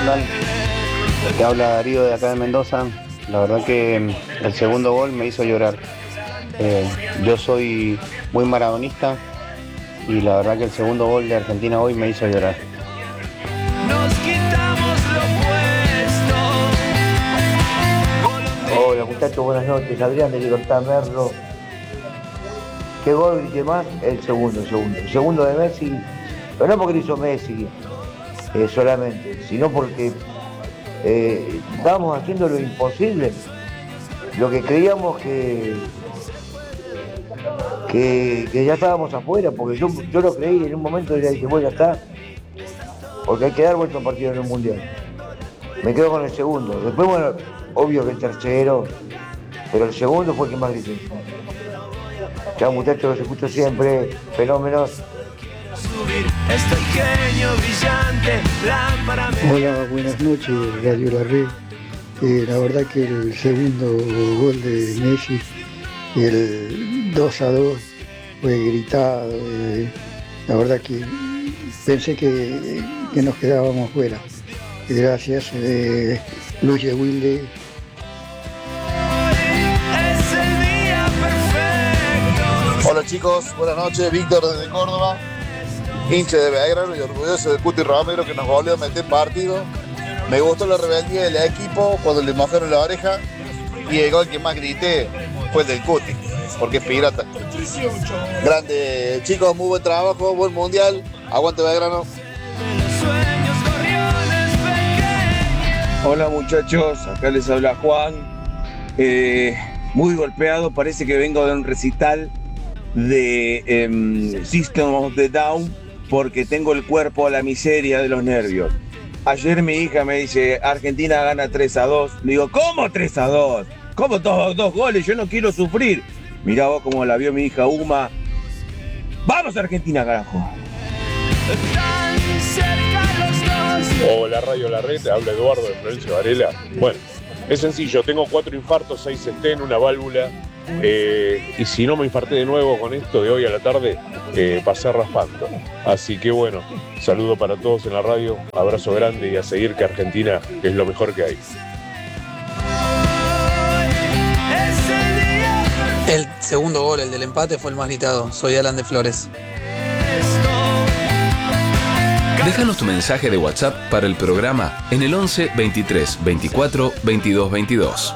Dale. Te habla Darío de acá de Mendoza. La verdad que el segundo gol me hizo llorar. Yo soy muy maradonista y la verdad que el segundo gol de Argentina hoy me hizo llorar. Nos quitamos lo puesto. Hola muchachos, buenas noches. Adrián de Libertad Merlo. ¿Qué gol y qué más? El segundo, el segundo. El segundo de Messi, pero no porque lo hizo Messi solamente, sino porque estábamos haciendo lo imposible. Lo que creíamos que ya estábamos afuera, porque yo lo creí en un momento y ya dije, bueno, ya está, porque hay que dar vuelta a partido en un mundial. Me quedo con el segundo. Después, bueno, obvio que el tercero, pero el segundo fue el que más grité. Chao muchachos, los escucho siempre, fenómenos. Estoy genio brillante, lámpara. Hola, buenas noches, Radio La Red. La verdad que el segundo gol de Messi, el 2-2, fue gritado. La verdad que pensé que nos quedábamos fuera. Gracias, Luis de Wilde. Es el día perfecto. Hola chicos, buenas noches, Víctor desde Córdoba, hincha de Belgrano y orgulloso de Cuti Romero que nos volvió a meter partido. Me gustó la rebeldía del equipo cuando le mojaron la oreja y el gol que más grité fue el del Cuti, porque es pirata. Grande chicos, muy buen trabajo, buen mundial, aguante Belgrano. Hola muchachos, acá les habla Juan. Muy golpeado, parece que vengo de un recital de System of the Down porque tengo el cuerpo a la miseria de los nervios. Ayer mi hija me dice, Argentina gana 3-2. Le digo, ¿cómo 3-2? ¿Cómo dos goles? Yo no quiero sufrir. Mirá vos cómo la vio mi hija Uma. ¡Vamos Argentina, carajo! Hola Radio La Red, habla Eduardo de Florencio Varela. Bueno, es sencillo, tengo 4 infartos, 6 stents, una válvula, y si no me infarté de nuevo con esto de hoy a la tarde, pasé raspando. Así que bueno, saludo para todos en la radio, abrazo grande y a seguir que Argentina es lo mejor que hay. El segundo gol, el del empate, fue el más gritado. Soy Alan de Flores. Déjanos tu mensaje de WhatsApp para el programa en el 11 23 24 22 22.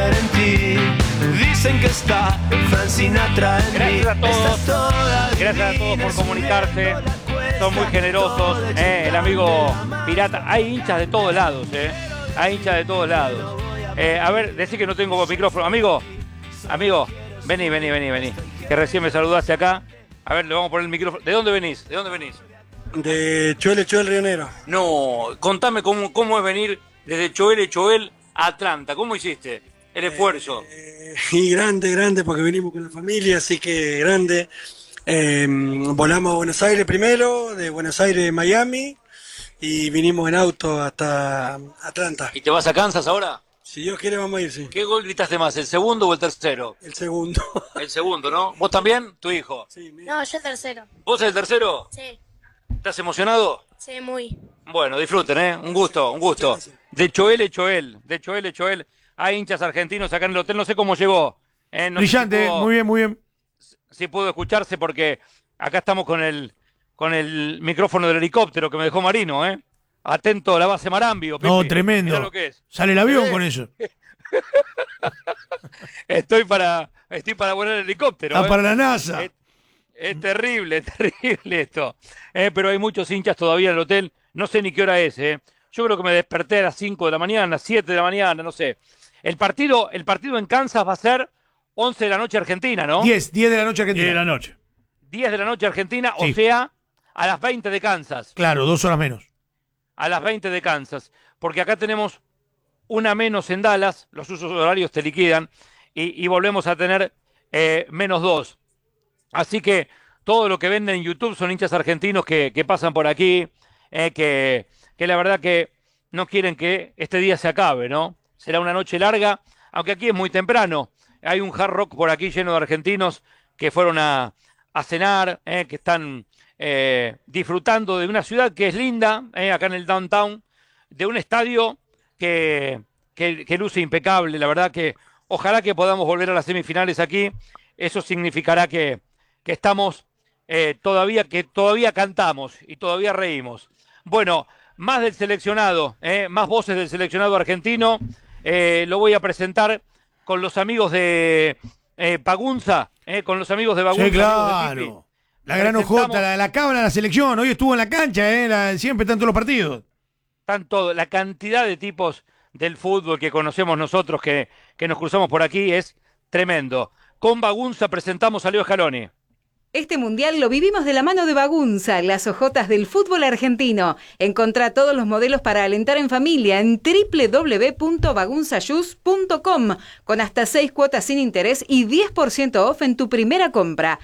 Dicen que está Frank Sinatra en mí. Gracias a todos por comunicarse. Son muy generosos. El amigo pirata. Hay hinchas de todos lados. Hay hinchas de todos lados. A ver, decí que no tengo micrófono. Amigo, vení. Que recién me saludaste acá. A ver, le vamos a poner el micrófono. ¿De dónde venís? De Choel, Río Negro. No, contame cómo es venir desde Choel a Atlanta. ¿Cómo hiciste el esfuerzo? Y grande, porque venimos con la familia, así que grande. Volamos a Buenos Aires primero, de Buenos Aires a Miami, y vinimos en auto hasta Atlanta. ¿Y te vas a Kansas ahora? Si Dios quiere vamos a ir, sí. ¿Qué gol gritaste más, el segundo o el tercero? El segundo. El segundo, ¿no? ¿Vos también? ¿Tu hijo? Sí, No, yo el tercero. ¿Vos el tercero? Sí. ¿Estás emocionado? Sí, muy. Bueno, disfruten, un gusto. De Choel. Hay hinchas argentinos acá en el hotel, no sé cómo llegó. No Brillante, sé si puedo, muy bien. Si puedo escucharse porque acá estamos con el micrófono del helicóptero que me dejó Marino, Atento a la base Marambio. Pipi. No, tremendo. Mirá lo que es. Sale el avión con eso. Estoy para volar el helicóptero. Para la NASA. Es terrible esto. Pero hay muchos hinchas todavía en el hotel. No sé ni qué hora es. Yo creo que me desperté a las 5 de la mañana, 7 de la mañana, no sé. El partido en Kansas va a ser 11 de la noche Argentina, ¿no? 10 de la noche Argentina. 10 de la noche. 10 de la noche Argentina, sí. O sea, a las 20 de Kansas. Claro, 2 horas menos. A las 20 de Kansas. Porque acá tenemos una menos en Dallas, los usos horarios te liquidan, y volvemos a tener -2. Así que todo lo que venden en YouTube son hinchas argentinos que pasan por aquí, que la verdad que no quieren que este día se acabe, ¿no? Será una noche larga, aunque aquí es muy temprano. Hay un hard rock por aquí lleno de argentinos que fueron a cenar, que están disfrutando de una ciudad que es linda, acá en el downtown. de un estadio que luce impecable. La verdad que ojalá que podamos volver a las semifinales aquí. Eso significará que estamos todavía cantamos y todavía reímos. Bueno, más del seleccionado, más voces del seleccionado argentino. Lo voy a presentar con los amigos de Bagunza, con los amigos de Bagunza. Sí, claro. La gran ojota, la cabra de la selección. Hoy estuvo en la cancha, siempre están todos los partidos. Están todos. La cantidad de tipos del fútbol que conocemos nosotros, que nos cruzamos por aquí, es tremendo. Con Bagunza presentamos a Leo Scaloni. Este mundial lo vivimos de la mano de Bagunza, las ojotas del fútbol argentino. Encontrá todos los modelos para alentar en familia en www.bagunzashoes.com con hasta 6 cuotas sin interés y 10% off en tu primera compra.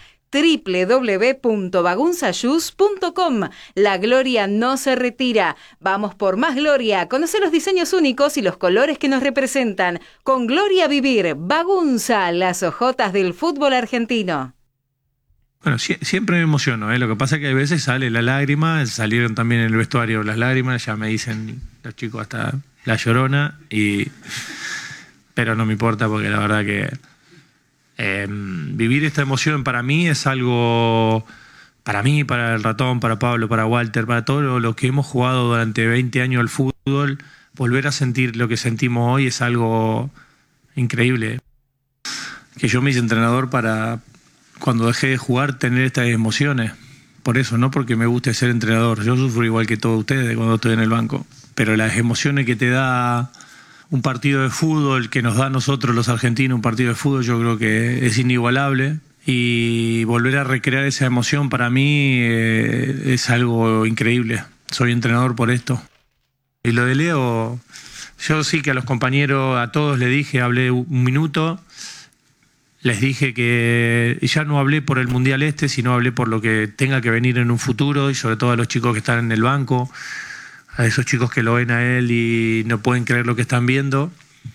www.bagunzashoes.com. La gloria no se retira. Vamos por más gloria. Conoce los diseños únicos y los colores que nos representan. Con gloria a vivir. Bagunza, las ojotas del fútbol argentino. Bueno, siempre me emociono, Lo que pasa es que a veces sale la lágrima, salieron también en el vestuario las lágrimas, ya me dicen los chicos hasta la llorona, pero no me importa porque la verdad que vivir esta emoción para mí es algo, para mí, para el Ratón, para Pablo, para Walter, para todos los que hemos jugado durante 20 años al fútbol, volver a sentir lo que sentimos hoy es algo increíble. Que yo me hice entrenador para, cuando dejé de jugar, tener estas emociones. Por eso, no porque me guste ser entrenador. Yo sufro igual que todos ustedes cuando estoy en el banco. Pero las emociones que te da un partido de fútbol, que nos da a nosotros los argentinos un partido de fútbol, yo creo que es inigualable. Y volver a recrear esa emoción para mí es algo increíble. Soy entrenador por esto. Y lo de Leo, yo sí que a los compañeros, a todos le dije, hablé un minuto. Les dije que ya no hablé por el Mundial sino hablé por lo que tenga que venir en un futuro y sobre todo a los chicos que están en el banco, a esos chicos que lo ven a él y no pueden creer lo que están viendo,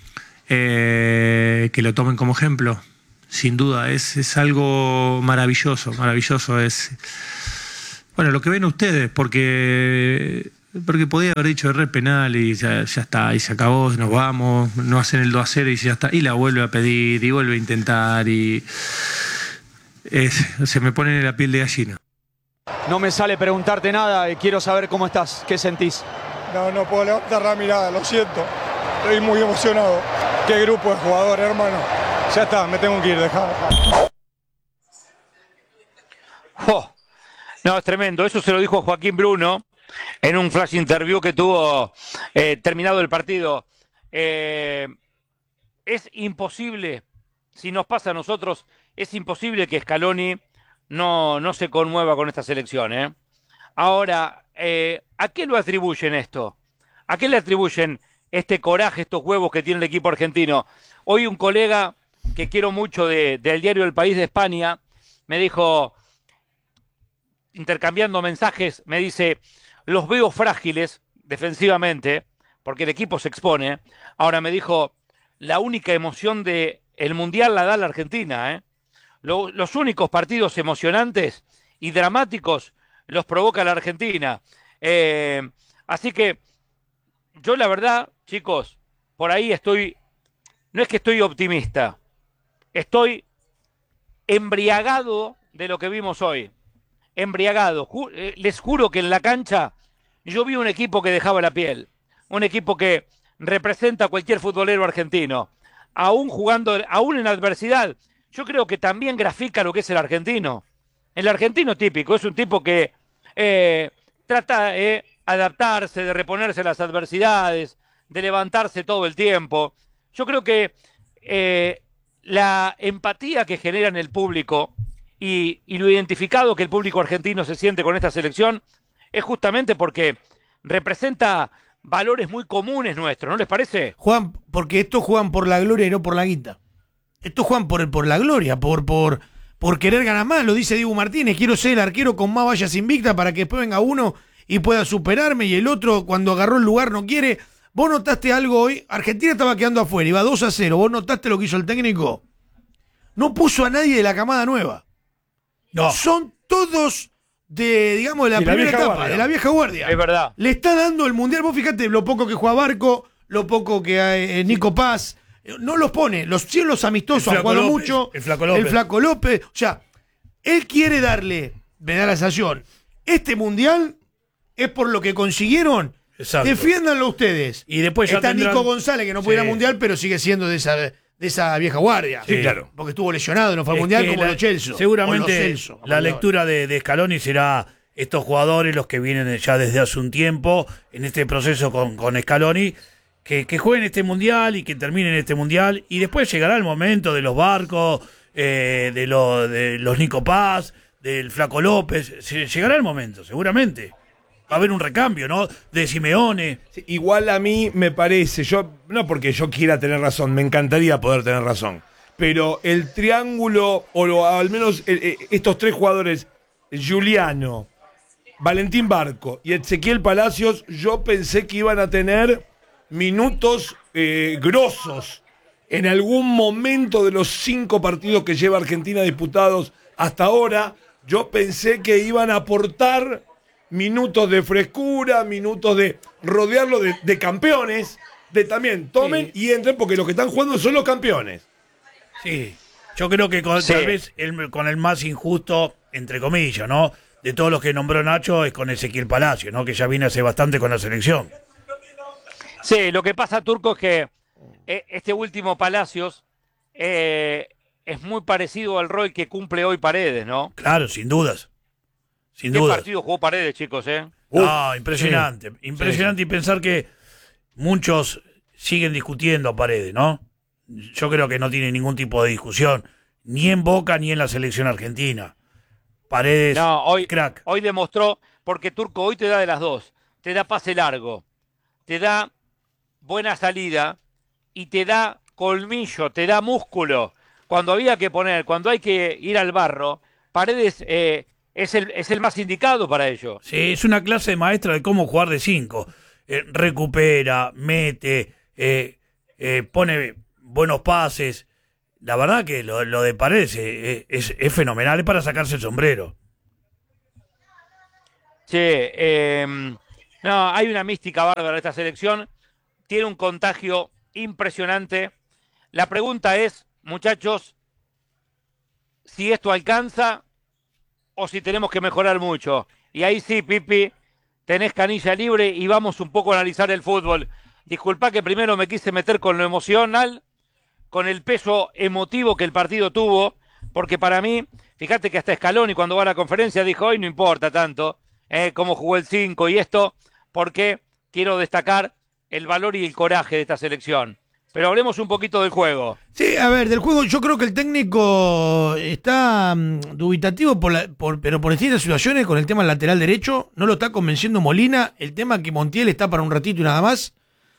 que lo tomen como ejemplo. Sin duda, es algo maravilloso, maravilloso. Es, bueno, lo que ven ustedes, porque podía haber dicho error penal y ya está, y se acabó, nos vamos, no hacen el 2-0 y ya está, y la vuelve a pedir y vuelve a intentar y se me pone la piel de gallina. No me sale preguntarte nada y quiero saber cómo estás, qué sentís. No puedo levantar la mirada, lo siento, estoy muy emocionado. Qué grupo de jugadores, hermano. Ya está, me tengo que ir, dejá. Oh, no, es tremendo, eso se lo dijo Joaquín Bruno en un flash interview que tuvo terminado el partido. Es imposible, si nos pasa a nosotros, es imposible que Scaloni no se conmueva con esta selección. Ahora, ¿a qué lo atribuyen esto? ¿A qué le atribuyen este coraje, estos huevos que tiene el equipo argentino? Hoy un colega que quiero mucho del diario El País de España me dijo, intercambiando mensajes, me dice: los veo frágiles defensivamente, porque el equipo se expone. Ahora me dijo, la única emoción del Mundial la da la Argentina. Los únicos partidos emocionantes y dramáticos los provoca la Argentina. Así que yo la verdad, chicos, por ahí estoy, no es que estoy optimista, estoy embriagado de lo que vimos hoy. Embriagado. Les juro que en la cancha yo vi un equipo que dejaba la piel, un equipo que representa a cualquier futbolero argentino, aún jugando, aún en adversidad. Yo creo que también grafica lo que es el argentino. El argentino típico es un tipo que trata de adaptarse, de reponerse a las adversidades, de levantarse todo el tiempo. Yo creo que la empatía que genera en el público y lo identificado que el público argentino se siente con esta selección es justamente porque representa valores muy comunes nuestros, ¿no les parece? Juan, porque estos juegan por la gloria y no por la guita. Estos juegan por la gloria, por querer ganar más. Lo dice Diego Martínez, quiero ser el arquero con más vallas invictas para que después venga uno y pueda superarme, y el otro cuando agarró el lugar no quiere. ¿Vos notaste algo hoy? Argentina estaba quedando afuera, iba 2-0. ¿Vos notaste lo que hizo el técnico? No puso a nadie de la camada nueva. No. Son todos digamos, de la primera etapa, de la vieja guardia. Es verdad. Le está dando el Mundial, vos fíjate lo poco que juega Barco, lo poco que hay, Nico Paz, no los pone, los cielos amistosos han jugado mucho, el Flaco López, o sea, él quiere darle, me da la sensación, este Mundial es por lo que consiguieron. Exacto. Defiéndanlo ustedes. Y después ya está tendrán... Nico González, que no puede ir al Mundial, pero sigue siendo de esa vieja guardia. Sí, claro. Porque estuvo lesionado, no fue al Mundial como los Celso. Seguramente la lectura de Scaloni será estos jugadores, los que vienen ya desde hace un tiempo, en este proceso con Scaloni, que jueguen este Mundial y que terminen este Mundial. Y después llegará el momento de los Barcos, de los Nico Paz, del Flaco López. Llegará el momento, seguramente. Va a haber un recambio, ¿no? De Simeone. Sí, igual a mí me parece, no porque yo quiera tener razón, me encantaría poder tener razón, pero el triángulo, o al menos estos tres jugadores, Giuliano, Valentín Barco y Ezequiel Palacios, yo pensé que iban a tener minutos grosos en algún momento de los 5 partidos que lleva Argentina disputados hasta ahora. Yo pensé que iban a aportar minutos de frescura, minutos de rodearlo de campeones, de también tomen y entren, porque los que están jugando son los campeones. Sí, yo creo que tal vez con el más injusto, entre comillas, ¿no? De todos los que nombró Nacho es con Ezequiel Palacio, ¿no? Que ya viene hace bastante con la selección. Sí, lo que pasa, Turco, es que este último Palacios es muy parecido al rol que cumple hoy Paredes, ¿no? Claro, sin dudas. Sin ¿Qué dudas. partido jugó Paredes, chicos, Impresionante. Sí. Impresionante, y pensar que muchos siguen discutiendo a Paredes, ¿no? Yo creo que no tiene ningún tipo de discusión, ni en Boca ni en la selección argentina. Paredes, crack. Hoy demostró, porque Turco hoy te da de las dos. Te da pase largo, te da buena salida y te da colmillo, te da músculo. Cuando había que poner, cuando hay que ir al barro, Paredes es el más indicado para ello. Sí, es una clase maestra de cómo jugar de 5. Recupera, mete, pone buenos pases. La verdad que lo de Paredes es fenomenal, es para sacarse el sombrero. Sí, no, hay una mística bárbara en esta selección. Tiene un contagio impresionante. La pregunta es, muchachos, si esto alcanza o si tenemos que mejorar mucho. Y ahí sí, Pipi, tenés canilla libre y vamos un poco a analizar el fútbol. Disculpa que primero me quise meter con lo emocional, con el peso emotivo que el partido tuvo, porque para mí, fíjate que hasta Scaloni cuando va a la conferencia dijo, hoy no importa tanto cómo jugó el 5 y esto, porque quiero destacar el valor y el coraje de esta selección. Pero hablemos un poquito del juego. Sí, a ver, del juego yo creo que el técnico está dubitativo pero por distintas situaciones con el tema del lateral derecho. No lo está convenciendo Molina. El tema que Montiel está para un ratito y nada más.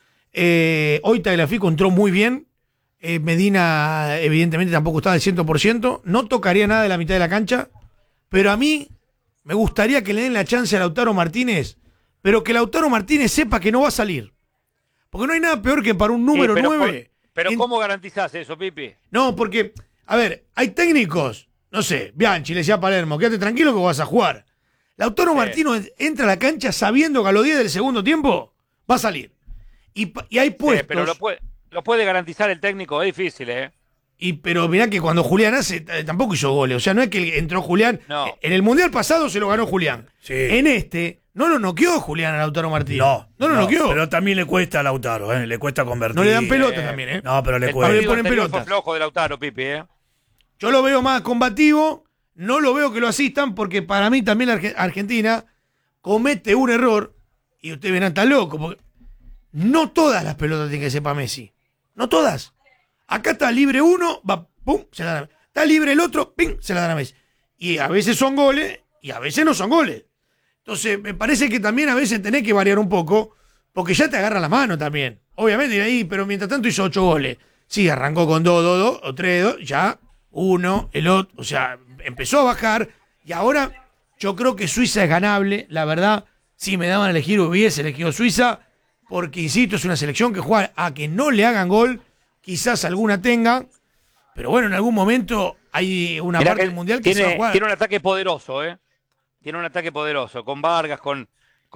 Hoy Tagliafico entró muy bien. Medina evidentemente tampoco estaba al 100%. No tocaría nada de la mitad de la cancha. Pero a mí me gustaría que le den la chance a Lautaro Martínez. Pero que Lautaro Martínez sepa que no va a salir. Porque no hay nada peor que para un número 9. Pero ¿cómo garantizás eso, Pipi? No, porque, a ver, hay técnicos, no sé, Bianchi le decía a Palermo, quédate tranquilo que vas a jugar. Lautaro Martínez entra a la cancha sabiendo que a los 10 del segundo tiempo va a salir. Y hay puestos... Sí, pero lo puede garantizar el técnico, es difícil, ¿eh? Pero mirá que cuando Julián hace, tampoco hizo goles. O sea, no es que entró Julián. No. En el Mundial pasado se lo ganó Julián. Sí. En este, no lo noqueó Julián a Lautaro Martínez. No lo noqueó. Pero también le cuesta a Lautaro, le cuesta convertir. No le dan pelota también, ¿eh? No, pero le El cuesta. partido ponen anterior pelota. fue flojo de Lautaro, Pipi, ¿eh? Yo lo veo más combativo. No lo veo que lo asistan porque para mí también la Argentina comete un error. Y ustedes verán, está loco. Porque no todas las pelotas tienen que ser para Messi. No todas. Acá está libre uno, va, pum, se la dan. Está libre el otro, pim, se la dan a Messi. Y a veces son goles y a veces no son goles. Entonces, me parece que también a veces tenés que variar un poco, porque ya te agarra la mano también. Obviamente, ahí, pero mientras tanto hizo 8 goles. Sí, arrancó con 2, o 3, ya, uno, el otro. O sea, empezó a bajar y ahora yo creo que Suiza es ganable. La verdad, si me daban a elegir, hubiese elegido Suiza, porque, insisto, es una selección que juega a que no le hagan gol. Quizás alguna tenga, pero bueno, en algún momento hay una Mirá parte que del Mundial que se va a jugar. tiene un ataque poderoso, ¿eh? tiene un ataque poderoso, con Vargas, con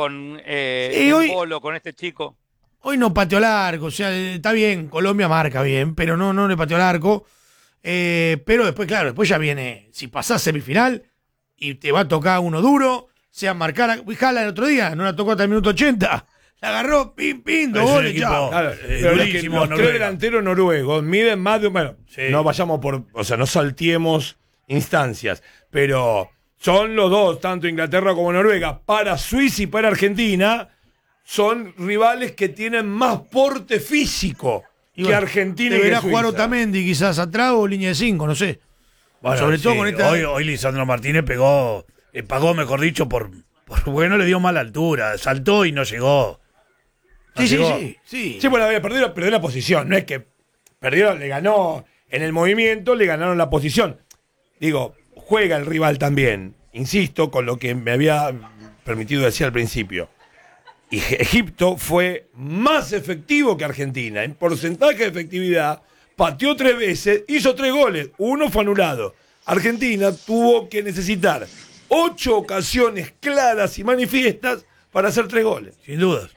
hoy- Polo, con este chico. Hoy no pateó al arco, o sea, está bien, Colombia marca bien, pero no le pateó al arco. Pero después, claro, después ya viene, si pasás semifinal y te va a tocar uno duro, sea marcar, Jala el otro día, no la tocó hasta el minuto 80, la agarró, pim, 2 goles, chao. Claro, pero es que los tres delanteros noruegos miden más de... Bueno, no vayamos por... O sea, no salteemos instancias, pero son los dos, tanto Inglaterra como Noruega, para Suiza y para Argentina, son rivales que tienen más porte físico que Argentina y que deberá Suiza. jugar Otamendi quizás atrás o línea de 5, no sé. Bueno, Sobre todo sí, con esta... Hoy Lisandro Martínez pagó, mejor dicho, porque no le dio mala altura. Saltó y no llegó. No llegó. Sí, bueno, perdió la posición. No es que le ganó en el movimiento, le ganaron la posición. Digo, juega el rival también. Insisto, con lo que me había permitido decir al principio. Y Egipto fue más efectivo que Argentina. En porcentaje de efectividad, pateó 3 veces, hizo 3 goles. 1 fue anulado. Argentina tuvo que necesitar 8 ocasiones claras y manifiestas para hacer 3 goles. Sin dudas.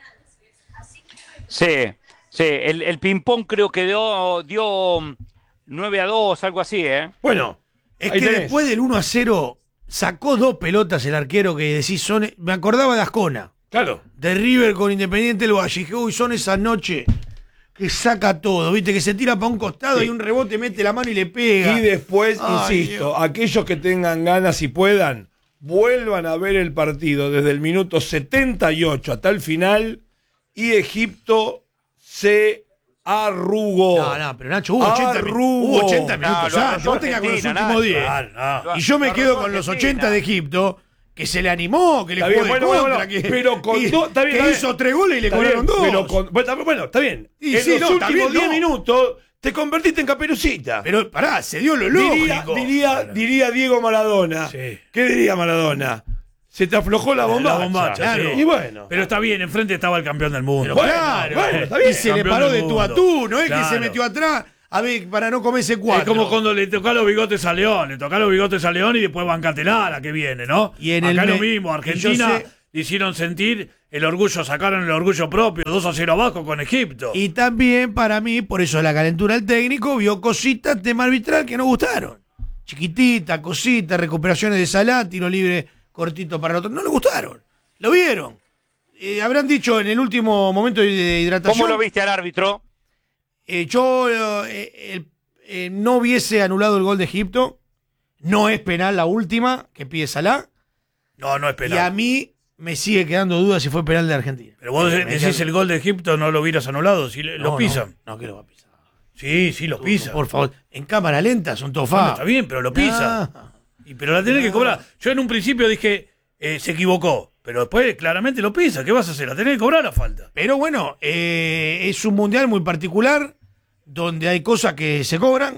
Sí, el ping-pong creo que dio 9-2, algo así, ¿eh? Bueno, es que después del 1-0 sacó 2 pelotas el arquero que decís me acordaba de Ascona. Claro. De River con Independiente del Valle. Y son esas noches que saca todo, ¿viste? Que se tira para un costado y un rebote mete la mano y le pega. Y después, Ay, insisto, Dios. aquellos que tengan ganas y puedan, vuelvan a ver el partido desde el minuto 78 hasta el final y Egipto se arrugó. No, pero Nacho, hubo 80 minutos antes. Vos tengas con los últimos 10. Y yo me quedo con los 80 de Egipto, que se le animó, que le Está jugó bien, de bueno, contra, bueno, que, pero con que- dos, está bien, que está bien. hizo 3 goles y le Está cobraron bien, 2. pero bueno, está bien. Y En sí, los no, está últimos bien, 10 no. minutos te convertiste en Caperucita. Pero pará, se dio lo lógico. Diría Diego Maradona. ¿Qué diría Maradona? Se te aflojó la bombacha. claro. Y bueno. Pero está bien, enfrente estaba el campeón del mundo. Pero claro, está bien. y se le Campeón paró del de tú a mundo. tú, no es que Claro. se metió atrás a ver para no comerse 4. Es como cuando le tocó los bigotes a León. Le tocó los bigotes a León y después bancatelá la que viene, ¿no? Y en acá el lo me- mismo. y yo Argentina sé- le hicieron sentir el orgullo, sacaron el orgullo propio, 2-0 abajo con Egipto. Y también para mí, por eso la calentura del técnico, vio cositas tema arbitral que no gustaron. Chiquitita, cositas, recuperaciones de Salah, tiro libre cortito para el otro. No le gustaron. Lo vieron. Habrán dicho en el último momento de hidratación. ¿Cómo lo viste al árbitro? Yo no hubiese anulado el gol de Egipto. No es penal la última que pide Salah. No es penal. Y a mí me sigue quedando duda si fue penal de Argentina. Pero vos decís el gol de Egipto no lo hubieras anulado, si lo No, pisan. No, que lo va a pisar. Sí, lo pisan. Por favor, en cámara lenta son todos Bueno, fa. está bien, pero lo pisan. Pero la tenés que cobrar. Yo en un principio dije, se equivocó. Pero después claramente lo pisa. ¿Qué vas a hacer? La tenés que cobrar la falta. Pero bueno, es un mundial muy particular donde hay cosas que se cobran.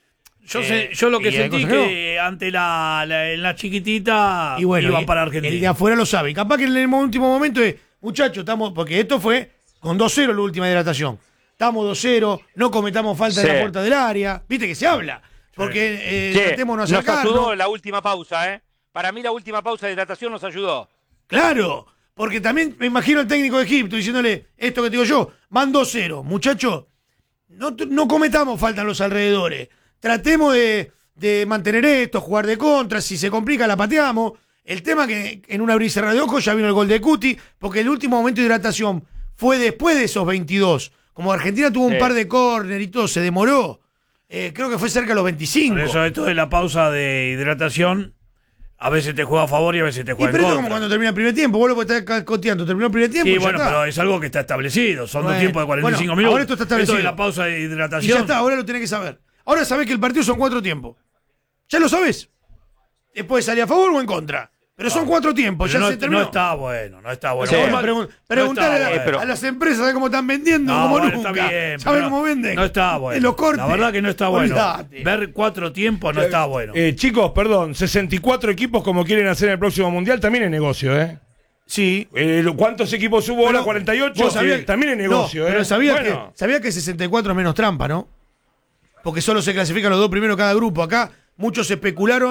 Yo lo que y hay sentí cosas que ante la chiquitita Y bueno, iban para Argentina. el de afuera lo sabe. Y capaz que en el último momento es, muchachos, estamos, porque esto fue con 2-0 la última hidratación. Estamos 2-0, no cometamos falta en Sí. la puerta del área. Viste que se habla. Porque Che, tratémonos nos acercarnos. ayudó la última pausa, ¿eh? Para mí la última pausa de hidratación nos ayudó. Claro, porque también me imagino al técnico de Egipto diciéndole esto que te digo yo, van 2-0, muchachos, no cometamos falta en los alrededores, tratemos de mantener esto, jugar de contra, si se complica la pateamos. El tema que en un abrir y cerrar de ojos ya vino el gol de Cuti, porque el último momento de hidratación fue después de esos 22. Como Argentina tuvo un Sí. par de córner y todo, se demoró. Creo que fue cerca de los 25. Por eso esto de la pausa de hidratación, a veces te juega a favor y a veces te Y juega pero en esto es contra. como cuando termina el primer tiempo, vos lo podés estar coteando, terminó el primer tiempo Sí, y ya bueno, está. pero es algo que está establecido. Son Bueno, dos tiempos de 45 bueno, minutos. ahora esto está establecido. de la pausa de Y hidratación. ya está, ahora lo tenés que saber. Ahora sabés que el partido son 4 tiempos. Ya lo sabés. Después salir a favor o en contra. Pero son 4 tiempos, Pero ya no, se terminó. no está bueno, no está bueno. Sí. Ahora, Preguntarle no está bueno. a las empresas ¿sabés cómo están vendiendo, No, como bueno, nunca. está bien. ¿Sabés pero cómo venden? No está bueno. En los cortes. La verdad que no está bueno. Olvidate. Ver 4 tiempos no está bueno. Chicos, perdón, 64 equipos como quieren hacer en el próximo mundial también es negocio, ¿eh? Sí. ¿Cuántos equipos hubo ahora? 48. Vos sabías- También es negocio, no, pero ¿eh? sabía Bueno. que 64 es menos trampa, ¿no? Porque solo se clasifican los 2 primeros cada grupo. Acá muchos especularon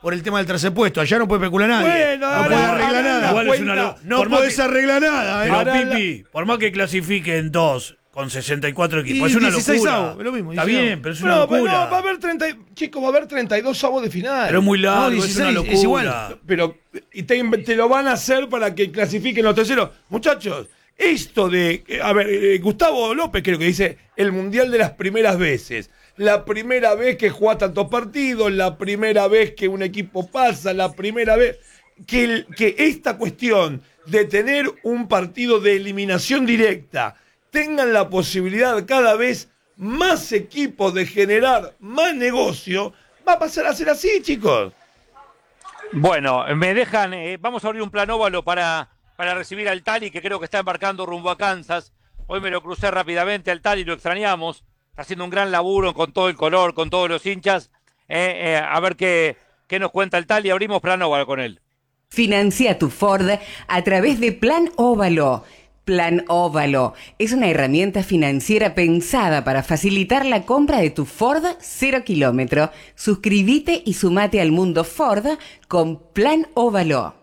por el tema del tercer puesto. Allá no puede especular nadie. Bueno, no ahora- puede arreglar ahora nada. Igual es una cuenta. No por más podés que- arreglar nada. Pero Ahora Pipi, por más que clasifiquen 2 con 64 equipos, Y es una 16 locura. avos, es lo mismo, Está 16 bien, avos. pero es una No, pero locura. no, va a haber 30, chicos, va a haber 32 avos de final. Pero es muy largo, No, es 16, una es locura. igual. Pero y te lo van a hacer para que clasifiquen los terceros. Muchachos, esto de, a ver, Gustavo López creo que dice el mundial de las primeras veces. La primera vez que juega tantos partidos, la primera vez que un equipo pasa, la primera vez que esta cuestión de tener un partido de eliminación directa tengan la posibilidad cada vez más equipos de generar más negocio, va a pasar a ser así, chicos. Bueno, me dejan, vamos a abrir un plan óvalo para recibir al Tali, que creo que está embarcando rumbo a Kansas. Hoy me lo crucé rápidamente al Tali, lo extrañamos. Está haciendo un gran laburo con todo el color, con todos los hinchas. A ver qué nos cuenta el Tali. Abrimos plan óvalo con él. Financia tu Ford a través de Plan Óvalo. Plan Óvalo es una herramienta financiera pensada para facilitar la compra de tu Ford 0 kilómetro. Suscríbete y sumate al mundo Ford con Plan Óvalo.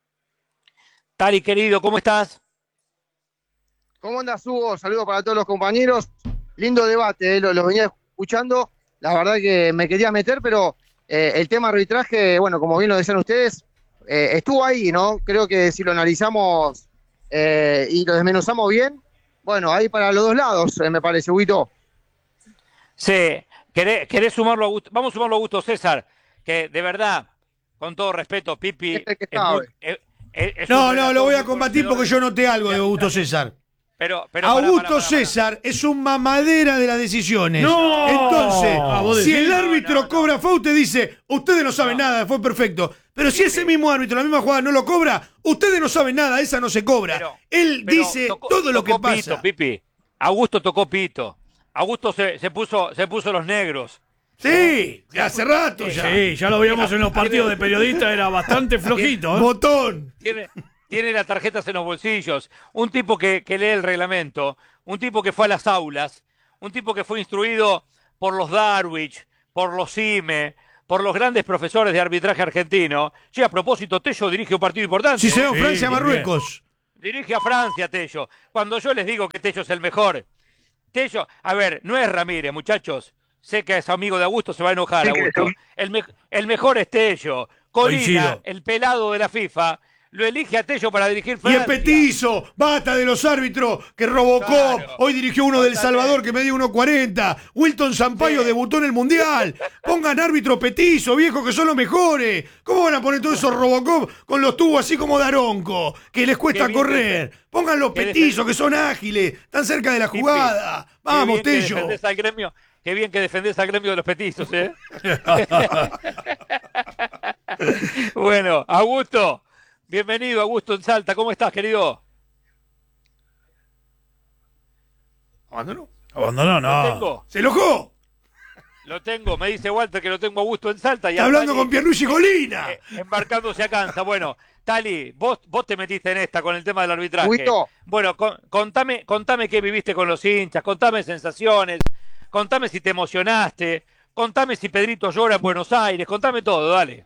Tali, querido, ¿cómo estás? ¿Cómo andas, Hugo? Saludos para todos los compañeros. Lindo debate, lo venía escuchando. La verdad que me quería meter, pero el tema arbitraje, bueno, como bien lo decían ustedes, estuvo ahí, ¿no? Creo que si lo analizamos y lo desmenuzamos bien, bueno, ahí para los dos lados, me parece, Huguito. Sí, ¿querés sumarlo a Augusto? Vamos a sumarlo a Augusto César, que de verdad, con todo respeto, Pipi... Este que es sabe. No, lo voy a combatir porque yo noté algo de Augusto César. Pero Augusto César es un mamadera de las decisiones. ¡No! Entonces, si el árbitro cobra FAU, usted dice, ustedes no saben nada, fue perfecto. Pero si ese mismo árbitro, la misma jugada, no lo cobra, ustedes no saben nada, esa no se cobra. Él dice todo lo que tocó pasa. Pito, Pipi. Augusto tocó pito. Augusto se puso los negros. Sí, ya hace rato ya. Sí, ya lo veíamos en los partidos de periodistas, era bastante flojito. Botón. Tiene las tarjetas en los bolsillos. Un tipo que lee el reglamento. Un tipo que fue a las aulas. Un tipo que fue instruido por los Darwich, por los CIME, por los grandes profesores de arbitraje argentino. Sí, a propósito, Tello dirige un partido importante. Sí, señor, Francia-Marruecos. Dirige a Francia, Tello. Cuando yo les digo que Tello es el mejor. Tello, a ver, no es Ramírez, muchachos. Sé que es amigo de Augusto, se va a enojar, Augusto. El mejor es Tello. Colina, Coincido. el pelado de la FIFA, lo elige a Tello para dirigir Y Francia. el petizo, basta de los árbitros que Robocop, hoy dirigió uno del Salvador que medía 1.40, Wilton Sampaio debutó en el Mundial, pongan árbitro petizo, viejo, que son los mejores. ¿Cómo van a poner todos esos Robocop con los tubos así como Daronco, que les cuesta Qué bien correr? Pongan los petizos, que son ágiles, están cerca de la jugada. Vamos, Qué bien que Tello. defendés al gremio. Qué bien que defendés al gremio de los petizos, ¿eh? Bueno, Augusto. Bienvenido, Augusto, en Salta. ¿Cómo estás, querido? ¿Abandonó? Abandonó, Lo no. tengo. ¡Se enojó! Lo tengo, me dice Walter que lo tengo a Augusto en Salta. Y Está hablando con Pierluigi Golina. Embarcándose a Kansas. Bueno, Tali, vos te metiste en esta con el tema del arbitraje. Huguito. Bueno, contame qué viviste con los hinchas, contame sensaciones, contame si te emocionaste, contame si Pedrito llora en Buenos Aires, contame todo, dale.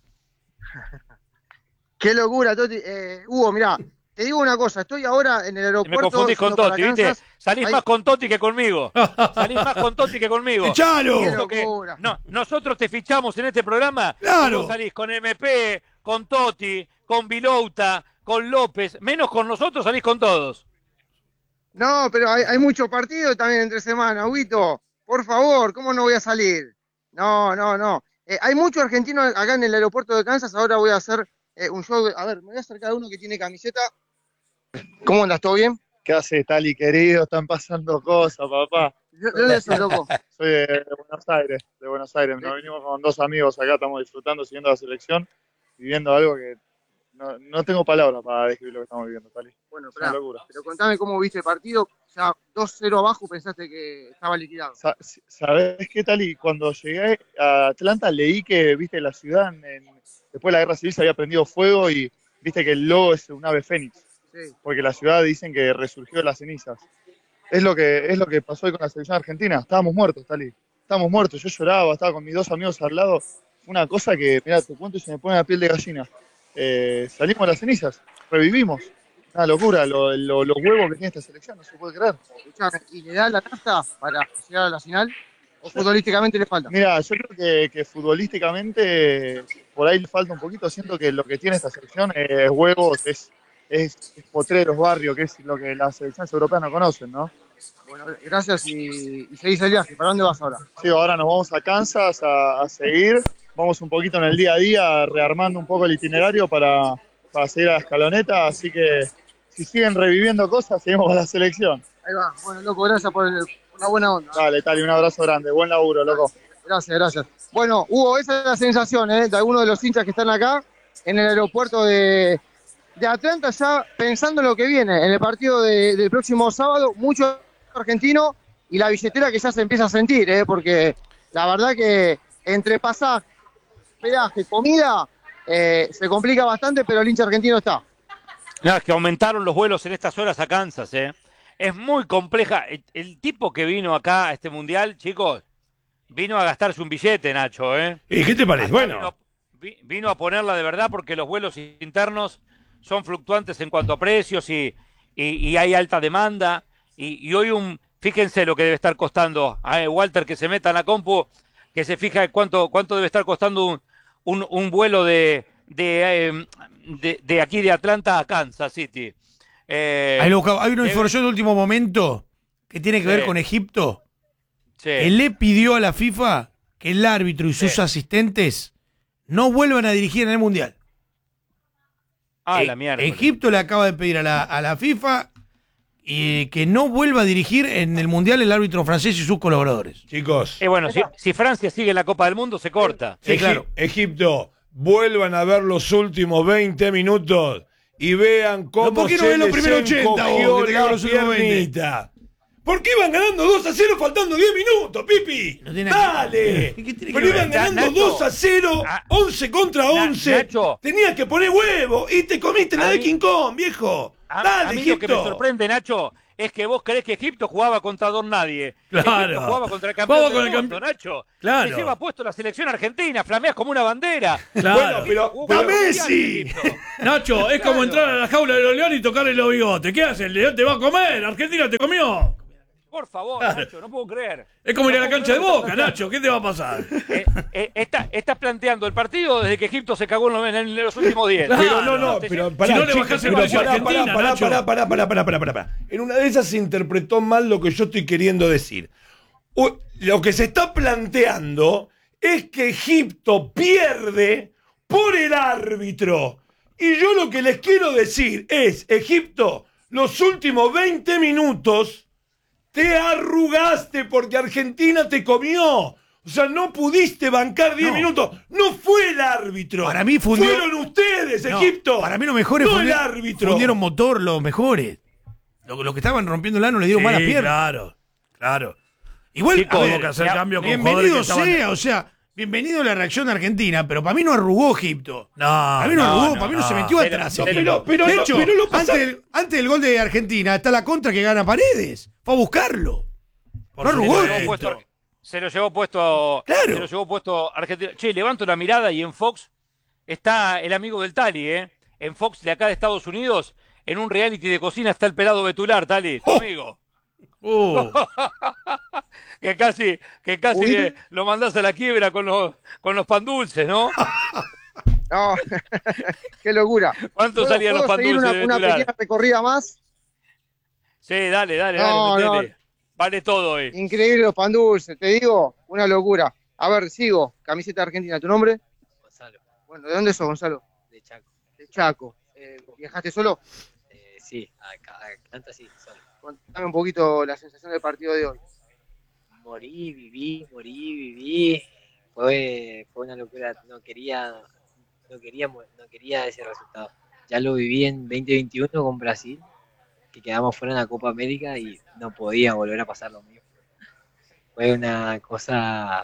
Qué locura, Toti. Hugo, mirá, te digo una cosa, estoy ahora en el aeropuerto. Me confundís con yendo para Totti, ¿viste? Kansas. Salís Ahí- más con Totti que conmigo. Salís más con Totti que conmigo. ¡Echalo! Eso que- no, nosotros te fichamos en este programa. Claro. Vos salís con MP, con Totti, con Vilouta, con López. Menos con nosotros salís con todos. No, pero hay muchos partidos también entre semana, Huguito. Por favor, ¿cómo no voy a salir? No. Hay muchos argentinos acá en el aeropuerto de Kansas. Ahora voy a hacer un show. A ver, me voy a acercar a uno que tiene camiseta. ¿Cómo andas? ¿Todo bien? ¿Qué haces, Tali, querido? Están pasando cosas, papá. ¿De dónde sos, loco? Soy de Buenos Aires, Nos venimos con dos amigos acá, estamos disfrutando, siguiendo la selección, viviendo algo que no tengo palabras para describir lo que estamos viviendo, Tali. Bueno, Es una pará, locura. pero contame cómo viste el partido. Ya 2-0 abajo, pensaste que estaba liquidado. ¿Sabés qué, Tali? Cuando llegué a Atlanta leí que, viste, la ciudad después de la guerra civil se había prendido fuego y viste que el logo es un ave fénix. Sí. Porque la ciudad dicen que resurgió de las cenizas. Es lo que pasó hoy con la selección argentina. Estábamos muertos, Tali. Estábamos muertos. Yo lloraba, estaba con mis dos amigos al lado. una cosa que, mirá, te cuento y se me pone la piel de gallina. Salimos a las cenizas, revivimos. Una locura, los huevos que tiene esta selección, no se puede creer. Escuchame, ¿y le da la nafta para llegar a la final? ¿O futbolísticamente le falta? Mira, yo creo que futbolísticamente por ahí le falta un poquito. Siento que lo que tiene esta selección es huevos, es potreros, barrio, que es lo que las selecciones europeas no conocen, ¿no? Bueno, gracias y seguís el viaje. ¿Para dónde vas ahora? Sí, ahora nos vamos a Kansas a seguir. Vamos un poquito en el día a día, rearmando un poco el itinerario para seguir a la escaloneta. Así que si siguen reviviendo cosas, seguimos con la selección. Ahí va. Bueno, loco, gracias por la buena onda. Dale, Tali, un abrazo grande. Buen laburo, loco. Gracias. Bueno, Hugo, esa es la sensación de algunos de los hinchas que están acá en el aeropuerto de Atlanta, ya pensando en lo que viene, en el partido del próximo sábado, mucho argentino y la billetera que ya se empieza a sentir, porque la verdad que entre pasaje, peaje, comida, se complica bastante, pero el hincha argentino está. No, es que aumentaron los vuelos en estas horas a Kansas, Es muy compleja. El tipo que vino acá a este mundial, chicos, vino a gastarse un billete, Nacho, ¿Y qué te parece? Bueno. Vino a ponerla de verdad porque los vuelos internos son fluctuantes en cuanto a precios y hay alta demanda. Y hoy fíjense lo que debe estar costando. Walter, que se meta en la compu, que se fija cuánto debe estar costando un vuelo de aquí de Atlanta a Kansas City. Hay una información de último momento que tiene que ver con Egipto. Sí. Él le pidió a la FIFA que el árbitro y sus asistentes no vuelvan a dirigir en el Mundial. La mierda. Egipto le acaba de pedir a la FIFA que no vuelva a dirigir en el Mundial el árbitro francés y sus colaboradores. Chicos. Bueno, si Francia sigue en la Copa del Mundo, se corta. Sí, claro. Egipto, vuelvan a ver los últimos 20 minutos y vean cómo ¿por qué no se ven los les primeros 80, encogió vos, que te la cago los últimos 20? piernita? ¿Por qué iban ganando 2-0 faltando 10 minutos, Pipi? ¡Dale! Pero iban ganando Nacho, 2-0, 11 contra 11. Nacho, Tenías que poner huevo y te comiste la de King Kong, viejo. Dale, a mí Egipto. lo que me sorprende, Nacho, es que vos creés que Egipto jugaba contra Don Nadie. Claro. Egipto jugaba contra el campeón Jugaba del con el mundo, Nacho. Claro. Se lleva puesto la selección argentina, flameas como una bandera. Claro. Bueno, pero Messi! Nacho, es como entrar a la jaula de los leones y tocarle los bigotes. ¿Qué hace? El león te va a comer. Argentina te comió. Por favor, Nacho, no puedo creer. Es como ir a la puedo cancha de creer Boca, Nacho. ¿Qué te va a pasar? Estás planteando el partido desde que Egipto se cagó en los últimos 10. Pero pero pará, Si no le chicos, bajás el pero precio a Argentina, Nacho. pará. En una de esas se interpretó mal lo que yo estoy queriendo decir. Lo que se está planteando es que Egipto pierde por el árbitro. Y yo lo que les quiero decir es, Egipto, los últimos 20 minutos te arrugaste porque Argentina te comió. O sea, no pudiste bancar 10 minutos. No fue el árbitro. Para mí fueron ustedes, Egipto. Para mí los mejores no el árbitro. fundieron motor, los mejores. Los que estaban rompiendo el ano le dieron malas piernas. Claro. Igual, Chicos, a ver, hubo que hacer cambio con bienvenido jugadores que estaban- sea, o sea, bienvenido a la reacción argentina, pero para mí no arrugó Egipto. Para mí no arrugó, para mí no se metió atrás. Pero de hecho, lo pasa- antes del gol de Argentina está la contra que gana Paredes. Fue a buscarlo. No arrugó Egipto. Se lo llevó puesto. Claro. Se lo llevó puesto Argentina. Che, levanto la mirada y en Fox está el amigo del Tali, En Fox de acá de Estados Unidos, en un reality de cocina está el pelado Betular, Tali, tu amigo. que casi lo mandás a la quiebra con los pan dulces, ¿no? No, qué locura. ¿Cuánto salían los pan seguir dulces una de Betular? pequeña recorrida más? Sí, dale, No, metele. Vale todo hoy. Increíble los pan dulces, te digo, una locura. A ver, sigo, camiseta argentina, ¿tu nombre? Gonzalo. Bueno, ¿de dónde sos, Gonzalo? De Chaco. De Chaco. ¿Viajaste solo? Sí, acá Atlanta sí, solo. Contame un poquito la sensación del partido de hoy. Morí, viví. Fue una locura, no quería ese resultado. Ya lo viví en 2021 con Brasil, que quedamos fuera en la Copa América y no podía volver a pasar lo mismo. Fue una cosa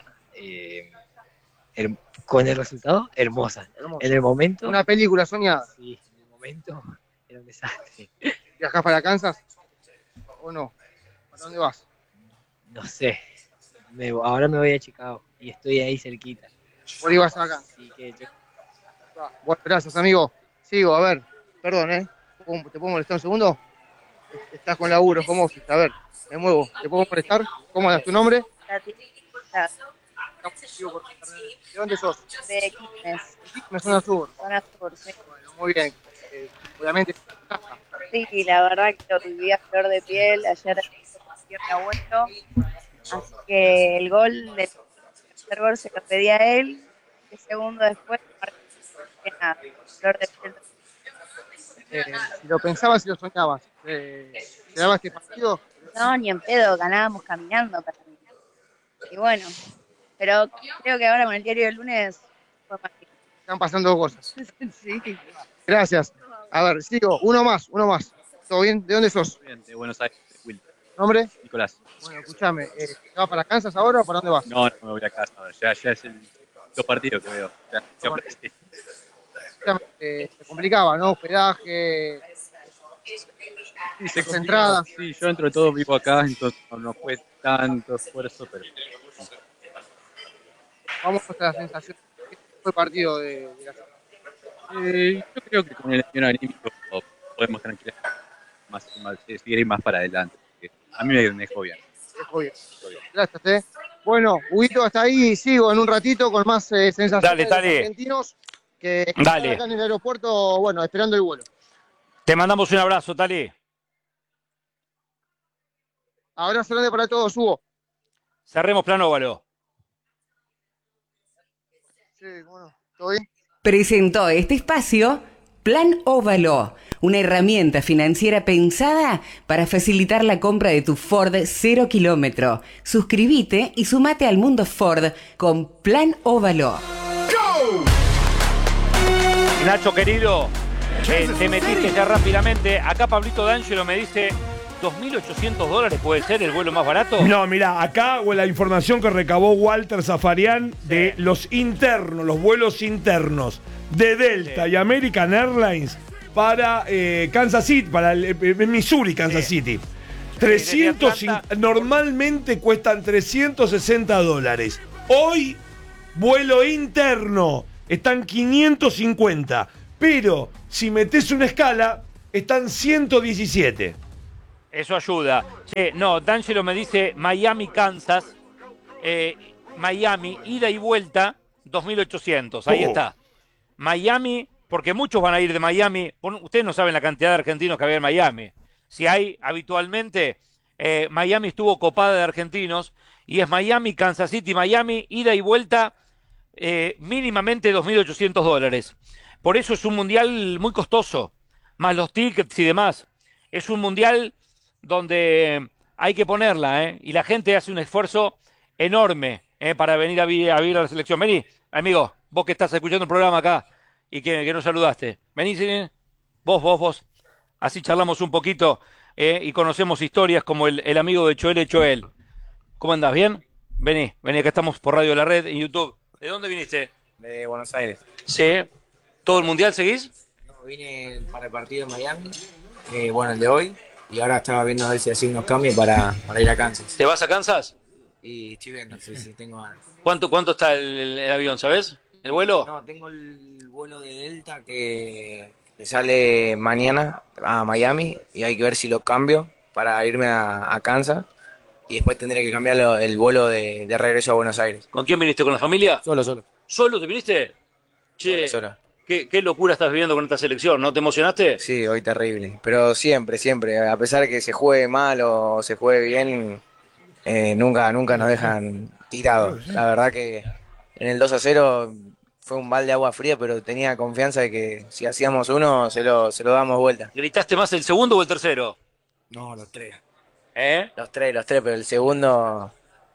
con el resultado hermosa. En el momento. Una película soñada. Sí, en el momento era un desastre. ¿Viajás para Kansas? ¿O no? ¿Para dónde vas? No sé. Ahora me voy a Chicago y estoy ahí cerquita. Por ahí vas acá. Así que yo- Bueno, gracias, amigo. Sigo, a ver. Perdón, ¿eh? ¿Te puedo molestar un segundo? Estás con laburo, ¿cómo? A ver, me muevo. ¿Te puedo molestar? ¿Cómo es tu nombre? ¿De dónde sos? De Quilmes. Me suena sur. Zona sur, sí. Bueno, muy bien. Obviamente. Sí, la verdad que lo viví a flor de piel. Ayer mi abuelo. Así que el tercer gol se lo pedí a él. El segundo después, que nada, flor de piel. Si lo pensabas y lo soñabas, ¿te daba este partido? No, ni en pedo, ganábamos caminando para mí. Y bueno, pero creo que ahora con el diario del lunes fue más que- Están pasando cosas. Sí. Gracias. A ver, sigo. Uno más. ¿Todo bien? ¿De dónde sos? Bien, de Buenos Aires, Will. ¿Nombre? Nicolás. Bueno, escúchame. ¿Te vas para Kansas ahora o para dónde vas? No, no me voy a casa. Ya es el dos partidos que veo. Ya aprendí. Escúchame, se complicaba, ¿no? Hospedaje, Se entradas. Sí, yo dentro de todo vivo acá, entonces no fue tanto esfuerzo, pero Vamos a la sensación. ¿Qué fue el partido de la yo creo que con el avión anímico podemos tranquilamente seguir ir más para adelante. A mí me dejó bien. Gracias, Bueno, Huguito, hasta ahí sigo en un ratito con más sensaciones Dale, de los dale. argentinos que están Dale. acá en el aeropuerto, bueno, esperando el vuelo. Te mandamos un abrazo, Tali. Abrazo grande para todos, Hugo. Cerremos Plan Óvalo. Sí, bueno, ¿todo bien? Presentó este espacio Plan Óvalo, una herramienta financiera pensada para facilitar la compra de tu Ford 0 kilómetro. Suscríbete y sumate al mundo Ford con Plan Óvalo. Nacho, querido, te metiste ya rápidamente. Acá Pablito D'Angelo me dice $2.800 puede ser el vuelo más barato. No, mirá, acá la información que recabó Walter Zafarian de los vuelos internos de Delta y American Airlines para Kansas City, para Missouri, Kansas City. 350, normalmente cuestan $360. Hoy, vuelo interno, están 550. Pero si metes una escala, están 117. Eso ayuda. Che, no, D'Angelo me dice Miami, Kansas. Miami, ida y vuelta, 2.800. Ahí está. Miami, porque muchos van a ir de Miami. Ustedes no saben la cantidad de argentinos que había en Miami. Si hay habitualmente, Miami estuvo copada de argentinos. Y es Miami, Kansas City, Miami, ida y vuelta, mínimamente $2.800. Por eso es un mundial muy costoso. Más los tickets y demás. Es un mundial donde hay que ponerla, y la gente hace un esfuerzo enorme para venir a vivir a la selección. Vení, amigo, vos que estás escuchando el programa acá y que nos saludaste. Vení, ¿sí? Vos. Así charlamos un poquito y conocemos historias como el amigo de Choel. ¿Cómo andás? ¿Bien? Vení, acá estamos por Radio La Red en YouTube. ¿De dónde viniste? De Buenos Aires. Sí. ¿Todo el mundial seguís? No, vine para el partido en Miami, bueno, el de hoy, y ahora estaba viendo a ver si hacía unos cambios para ir a Kansas. ¿Te vas a Kansas? Y estoy viendo, sí, tengo ganas. ¿Cuánto está el avión, sabes? ¿El vuelo? No, tengo el vuelo de Delta que sale mañana a Miami y hay que ver si lo cambio para irme a Kansas y después tendré que cambiar el vuelo de regreso a Buenos Aires. ¿Con quién viniste? ¿Con la familia? Solo. ¿Solo te viniste? Che, Solo. ¿Qué locura estás viviendo con esta selección? ¿No te emocionaste? Sí, hoy terrible. Pero siempre, a pesar de que se juegue mal o se juegue bien, nunca nos dejan tirados. La verdad que en el 2-0 fue un balde de agua fría, pero tenía confianza de que si hacíamos uno, se lo damos vuelta. ¿Gritaste más el segundo o el tercero? No, los tres. Los tres, pero el segundo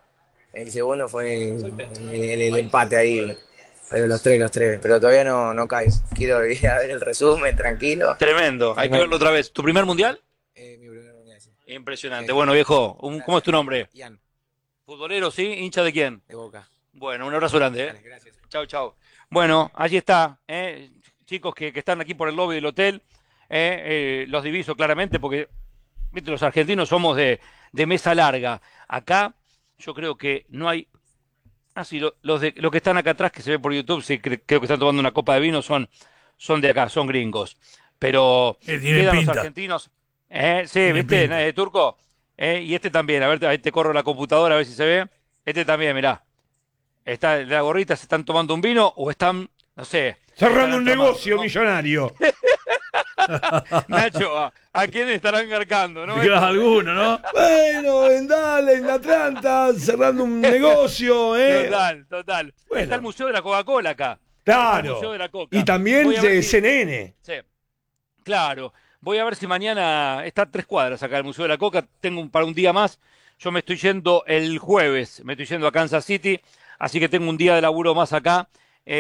fue el empate ahí. Pero los tres, pero todavía no cae. Quiero ir a ver el resumen, tranquilo. Tremendo, hay que verlo otra vez. ¿Tu primer mundial? Mi primer mundial, sí. Impresionante. Bueno, viejo, ¿cómo es tu nombre? Ian. ¿Futbolero, sí? ¿Hincha de quién? De Boca. Bueno, un abrazo grande. Dale, gracias. Chau. Bueno, allí está, chicos que están aquí por el lobby del hotel. Los diviso claramente porque, viste, los argentinos somos de mesa larga. Acá yo creo que no hay Ah, sí, los que están acá atrás, que se ve por YouTube, sí, creo que están tomando una copa de vino, son de acá, son gringos. Pero tienen quedan pinta. los argentinos. Sí, ¿viste, Turco? Y este también, a ver, ahí te corro la computadora a ver si se ve. Este también, mirá. Está la gorrita, ¿se están tomando un vino o están, no sé? Cerrando un negocio millonario. Nacho, ¿a quién estarán garcando, no? Alguno, ¿no? Bueno, en Dallas, en Atlanta, cerrando un negocio, Total. Bueno. Está el Museo de la Coca-Cola acá. Claro. Está el Museo de la Coca. Y también Voy a ver de si- CNN. Sí, claro. Voy a ver si mañana está a 3 cuadras acá el Museo de la Coca. Tengo para un día más. Yo me estoy yendo el jueves. Me estoy yendo a Kansas City. Así que tengo un día de laburo más acá.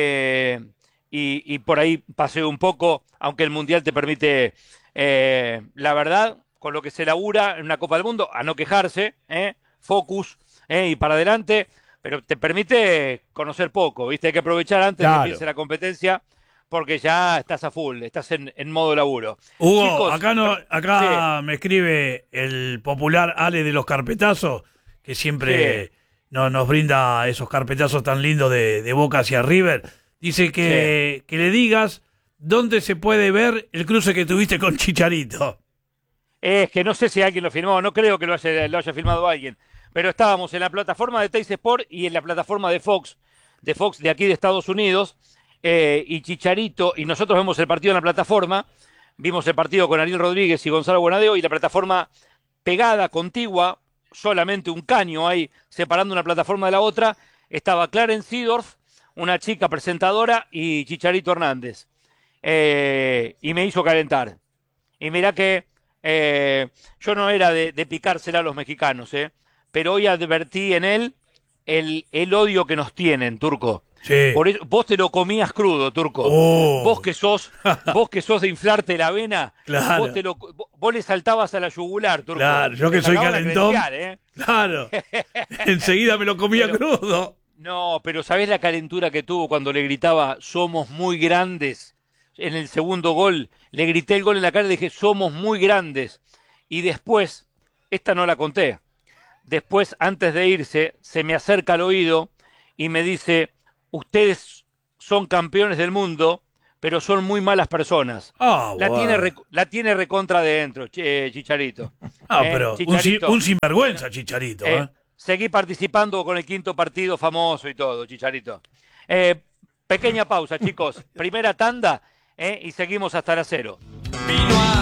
Y por ahí paseo un poco. Aunque el Mundial te permite, la verdad, con lo que se labura en una Copa del Mundo, a no quejarse. Focus. Y para adelante. Pero te permite conocer poco. ¿Viste? Hay que aprovechar antes de que empiece la competencia. Porque ya estás a full, estás en modo laburo. Hugo, Chicos, acá me escribe el popular Ale de los carpetazos, que siempre nos brinda esos carpetazos tan lindos de Boca hacia River. Dice que le digas dónde se puede ver el cruce que tuviste con Chicharito. Es que no sé si alguien lo filmó, no creo que lo haya filmado alguien. Pero estábamos en la plataforma de Teis Sport y en la plataforma de Fox de aquí de Estados Unidos. Y Chicharito, y nosotros vemos el partido en la plataforma, vimos el partido con Ariel Rodríguez y Gonzalo Bonadeo, y la plataforma pegada, contigua, solamente un caño ahí separando una plataforma de la otra, estaba Clarence Seedorf, una chica presentadora, y Chicharito Hernández. Y me hizo calentar. Y mirá que yo no era de picársela a los mexicanos, pero hoy advertí en él el odio que nos tienen, Turco. Sí. Por eso, vos te lo comías crudo, Turco. Oh. Vos que sos de inflarte la vena, Claro. vos le saltabas a la yugular, Turco. Claro, yo que Te soy sacabas la calentón. credencial, Claro. Enseguida me lo comía crudo. No, pero ¿sabés la calentura que tuvo cuando le gritaba somos muy grandes? En el segundo gol, le grité el gol en la cara y le dije somos muy grandes. Y después, esta no la conté, después antes de irse, se me acerca al oído y me dice, ustedes son campeones del mundo, pero son muy malas personas. La tiene recontra de dentro, Chicharito. Pero Chicharito. un sinvergüenza, Chicharito. Seguí participando con el quinto partido famoso y todo, Chicharito. Pequeña pausa, chicos. Primera tanda y seguimos hasta las 0.